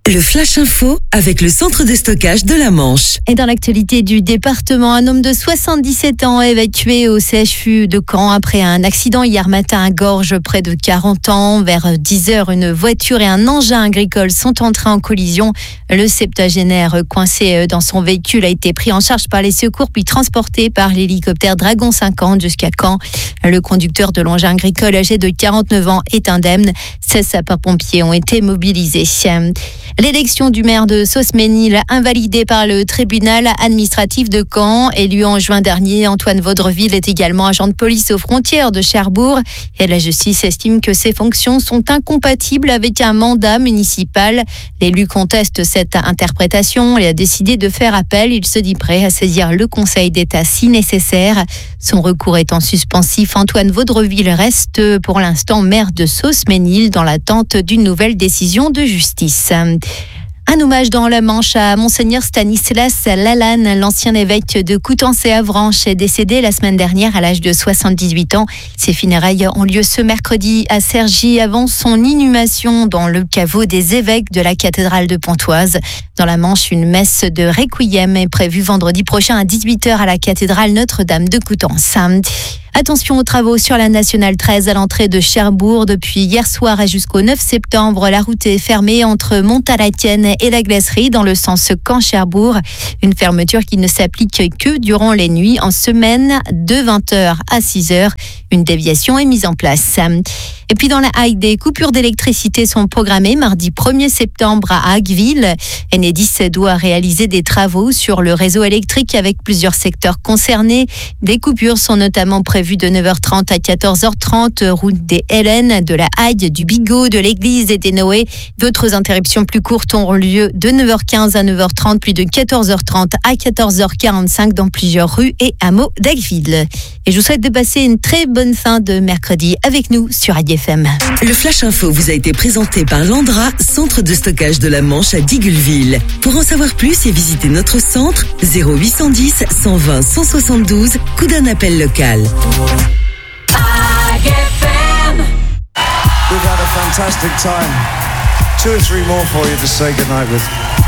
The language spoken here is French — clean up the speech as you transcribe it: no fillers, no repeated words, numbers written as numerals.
Le Flash Info avec le centre de stockage de la Manche. Et dans l'actualité du département, un homme de 77 ans évacué au CHU de Caen après un accident hier matin à Gorges, près de 40 ans. Vers 10h, une voiture et un engin agricole sont entrés en collision. Le septuagénaire coincé dans son véhicule a été pris en charge par les secours puis transporté par l'hélicoptère Dragon 50 jusqu'à Caen. Le conducteur de l'engin agricole âgé de 49 ans est indemne. 16 sapeurs-pompiers ont été mobilisés. L'élection du maire de Sauce-Ménil, invalidée par le tribunal administratif de Caen, élu en juin dernier, Antoine Vaudreville est également agent de police aux frontières de Cherbourg. Et la justice estime que ses fonctions sont incompatibles avec un mandat municipal. L'élu conteste cette interprétation et a décidé de faire appel. Il se dit prêt à saisir le Conseil d'État si nécessaire. Son recours étant suspensif, Antoine Vaudreville reste pour l'instant maire de Sauce-Ménil dans l'attente d'une nouvelle décision de justice. Un hommage dans la Manche à Monseigneur Stanislas Lalanne, l'ancien évêque de Coutances et Avranches, est décédé la semaine dernière à l'âge de 78 ans. Ses funérailles ont lieu ce mercredi à Cergy avant son inhumation dans le caveau des évêques de la cathédrale de Pontoise. Dans la Manche, une messe de requiem est prévue vendredi prochain à 18h à la cathédrale Notre-Dame de Coutances. Attention aux travaux sur la Nationale 13 à l'entrée de Cherbourg. Depuis hier soir et jusqu'au 9 septembre, la route est fermée entre Montalatienne et la Glacerie dans le sens Caen-Cherbourg. Une fermeture qui ne s'applique que durant les nuits en semaine de 20h à 6h. Une déviation est mise en place. Et puis dans la Hague, des coupures d'électricité sont programmées mardi 1er septembre à Hagueville. Enedis doit réaliser des travaux sur le réseau électrique avec plusieurs secteurs concernés. Des coupures sont notamment prévues de 9h30 à 14h30, route des Hélènes, de la Hague, du Bigot, de l'église et des Noé. D'autres interruptions plus courtes auront lieu de 9h15 à 9h30, puis de 14h30 à 14h45 dans plusieurs rues et hameaux d'Hagueville. Et je vous souhaite de passer une très bonne fin de mercredi avec nous sur ADFM. Le Flash Info vous a été présenté par Landra, centre de stockage de la Manche à Digulville. Pour en savoir plus et visiter notre centre, 0810 120 172, coup d'un appel local. We've had a fantastic time. 2 or 3 more for you to say goodnight with.